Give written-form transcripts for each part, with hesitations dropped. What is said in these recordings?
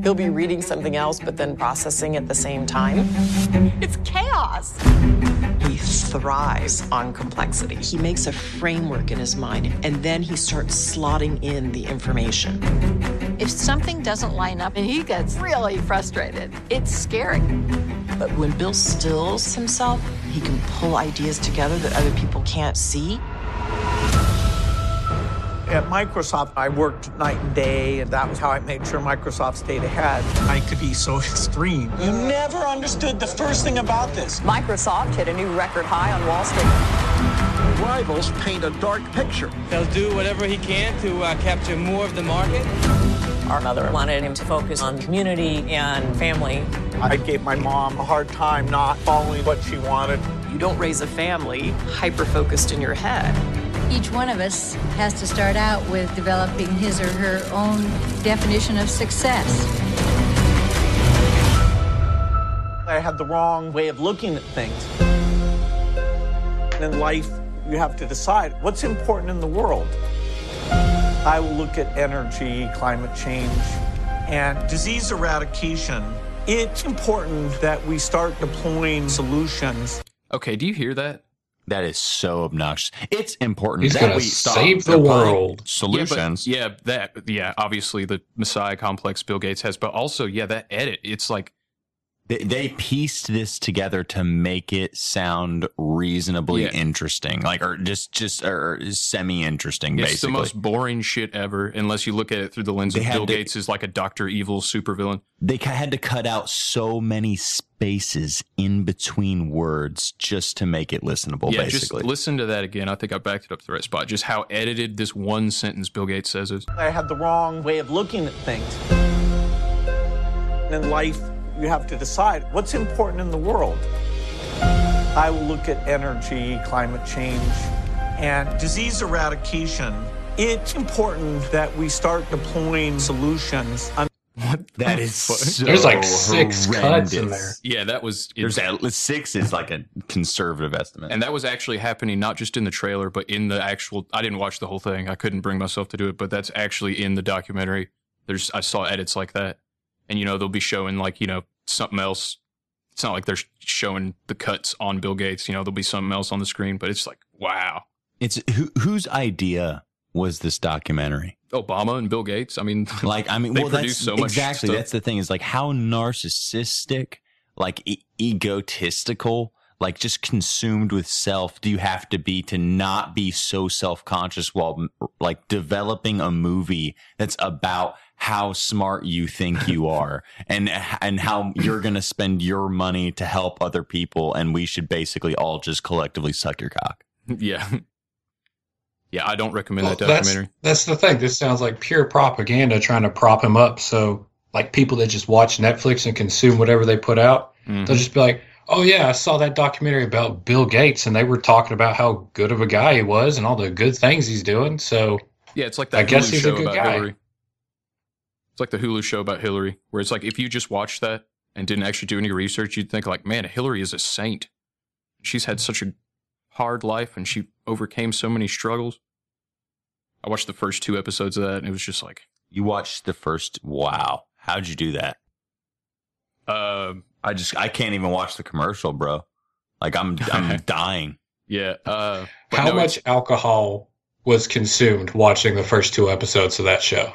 He'll be reading something else, but then processing at the same time. It's chaos. He thrives on complexity. He makes a framework in his mind, and then he starts slotting in the information. If something doesn't line up and he gets really frustrated, it's scary. But when Bill stills himself, he can pull ideas together that other people can't see. At Microsoft, I worked night and day, and that was how I made sure Microsoft stayed ahead. I could be so extreme. You never understood the first thing about this. Microsoft hit a new record high on Wall Street. Rivals paint a dark picture. He'll do whatever he can to capture more of the market. Our mother wanted him to focus on community and family. I gave my mom a hard time not following what she wanted. You don't raise a family hyper-focused in your head. Each one of us has to start out with developing his or her own definition of success. I had the wrong way of looking at things. In life, you have to decide what's important in the world. I will look at energy, climate change, and disease eradication. It's important that we start deploying solutions. Okay, do you hear that? That is so obnoxious. It's important He's that gonna we stop save the world. Solutions. Yeah, obviously the Messiah complex Bill Gates has, but also, that edit. It's like they pieced this together to make it sound reasonably interesting, or just semi-interesting. It's basically the most boring shit ever, unless you look at it through the lens of Bill Gates is like a Dr. Evil supervillain. They had to cut out so many spaces in between words just to make it listenable. Yeah, basically, just listen to that again. I think I backed it up to the right spot. Just how edited this one sentence Bill Gates says is. I had the wrong way of looking at things. In life, you have to decide what's important in the world. I will look at energy, climate change, and disease eradication. It's important that we start deploying solutions. That is so There's like 6 horrendous. cuts in there. Yeah, that was... There's 6 is like a conservative estimate. And that was actually happening not just in the trailer, but in the actual... I didn't watch the whole thing. I couldn't bring myself to do it, but that's actually in the documentary. I saw edits like that. And, they'll be showing something else. It's not like they're showing the cuts on Bill Gates. There'll be something else on the screen, but it's like, wow. It's whose idea was this documentary? Obama and Bill Gates. They produce so much exactly. stuff. That's the thing. Is like how narcissistic, egotistical, just consumed with self do you have to be to not be so self-conscious while developing a movie that's about how smart you think you are and how you're going to spend your money to help other people, and we should basically all just collectively suck your cock. Yeah. Yeah, I don't recommend that documentary. That's the thing. This sounds like pure propaganda trying to prop him up. So, people that just watch Netflix and consume whatever they put out, they'll just be like, oh, yeah, I saw that documentary about Bill Gates, and they were talking about how good of a guy he was and all the good things he's doing. So, yeah, it's like that I guess Hulu he's show a good about guy. Hillary. It's like the Hulu show about Hillary, where it's like if you just watched that and didn't actually do any research, you'd think man, Hillary is a saint. She's had such a hard life, and she overcame so many struggles. I watched the first 2 episodes of that, and it was just like... You watched the first... Wow. How'd you do that? I can't even watch the commercial, bro. I'm dying. Yeah. How much alcohol was consumed watching the first 2 episodes of that show?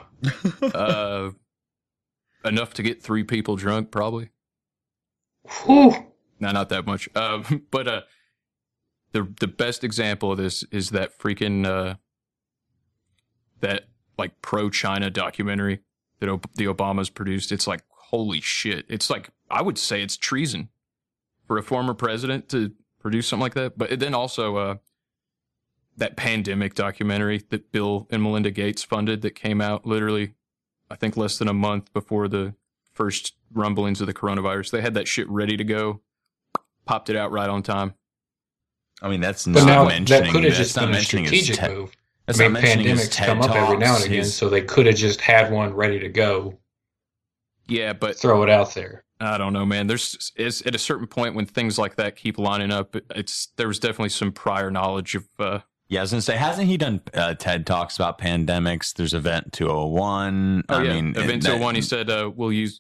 Enough to get 3 people drunk, probably. Whew. No, not that much. But the best example of this is that freaking that pro-China documentary that the Obamas produced. It's like, holy shit! It's like, I would say it's treason for a former president to produce something like that. But then also that pandemic documentary that Bill and Melinda Gates funded that came out literally, I think, less than a month before the first rumblings of the coronavirus. They had that shit ready to go, popped it out right on time. That's but not now mentioning. That could have that's just not been a mentioning strategic move. mentioning pandemics come up every now and again, so they could have just had one ready to go. Yeah, but throw it out there. I don't know, man. Is at a certain point when things like that keep lining up, there was definitely some prior knowledge of. Yeah, I was gonna say, hasn't he done TED Talks about pandemics? There's Event 201. Oh, Event 201. He said we'll use